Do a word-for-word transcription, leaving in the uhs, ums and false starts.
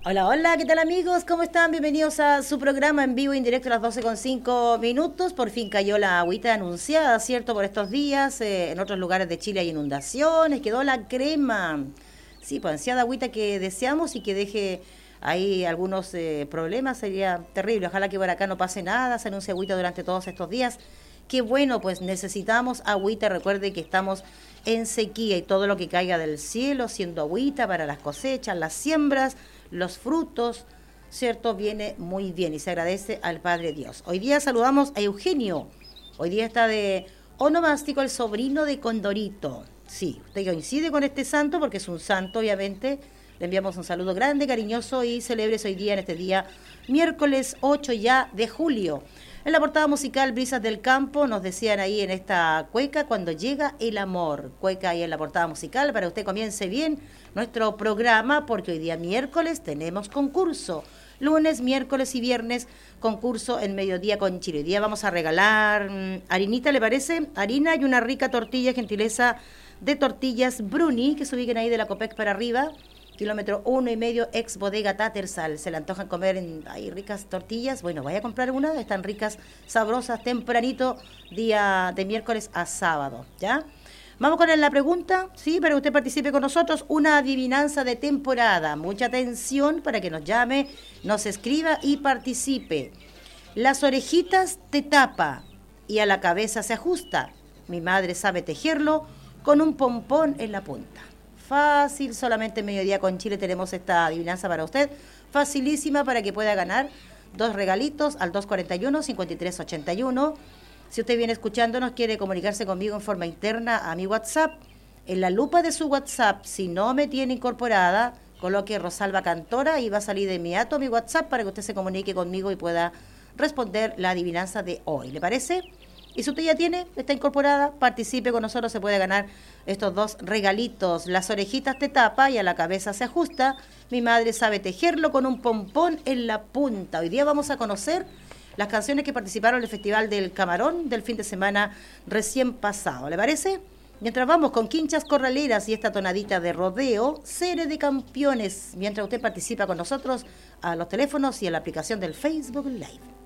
Hola, hola, ¿qué tal amigos? ¿Cómo están? Bienvenidos a su programa en vivo e indirecto a las doce con cinco minutos. Por fin cayó la agüita anunciada, ¿cierto? Por estos días. Eh, en otros lugares de Chile hay inundaciones, quedó la crema. Sí, pues ansiada agüita que deseamos y que deje ahí algunos eh, problemas, sería terrible. Ojalá que por acá no pase nada, se anuncia agüita durante todos estos días. Qué bueno, pues necesitamos agüita. Recuerde que estamos en sequía y todo lo que caiga del cielo, siendo agüita para las cosechas, las siembras, los frutos, ¿cierto? Viene muy bien y se agradece al Padre Dios. Hoy día saludamos a Eugenio. Hoy día está de onomástico el sobrino de Condorito. Sí, usted coincide con este santo porque es un santo, obviamente. Le enviamos un saludo grande, cariñoso y celebre hoy día, en este día, miércoles ocho ya de julio. En la portada musical Brisas del Campo nos decían ahí en esta cueca, cuando llega el amor. Cueca ahí en la portada musical para que usted comience bien nuestro programa, porque hoy día miércoles tenemos concurso. Lunes, miércoles y viernes, concurso en Mediodía con Chile. Hoy día vamos a regalar mmm, harinita, ¿le parece? Harina y una rica tortilla, gentileza de Tortillas Bruni, que se ubiquen ahí de la Copec para arriba. Kilómetro uno y medio, ex bodega Tattersall. Se le antojan comer en, hay ricas tortillas. Bueno, vaya a comprar una, están ricas, sabrosas, tempranito, día de miércoles a sábado, ¿ya? Vamos con la pregunta, sí, para que usted participe con nosotros, una adivinanza de temporada. Mucha atención para que nos llame, nos escriba y participe. Las orejitas te tapa y a la cabeza se ajusta. Mi madre sabe tejerlo con un pompón en la punta. Fácil, solamente en Mediodía con Chile tenemos esta adivinanza para usted. Facilísima para que pueda ganar dos regalitos al dos cuarenta y uno, cincuenta y tres ochenta y uno. Si usted viene escuchándonos, quiere comunicarse conmigo en forma interna a mi WhatsApp. En la lupa de su WhatsApp, si no me tiene incorporada, coloque Rosalba Cantora y va a salir de inmediato mi WhatsApp para que usted se comunique conmigo y pueda responder la adivinanza de hoy. ¿Le parece? Y si usted ya tiene, está incorporada, participe con nosotros, se puede ganar estos dos regalitos. Las orejitas te tapa y a la cabeza se ajusta. Mi madre sabe tejerlo con un pompón en la punta. Hoy día vamos a conocer las canciones que participaron en el Festival del Camarón del fin de semana recién pasado. ¿Le parece? Mientras vamos con Quinchas Corraleras y esta tonadita de rodeo, Serie de Campeones, mientras usted participa con nosotros a los teléfonos y a la aplicación del Facebook Live.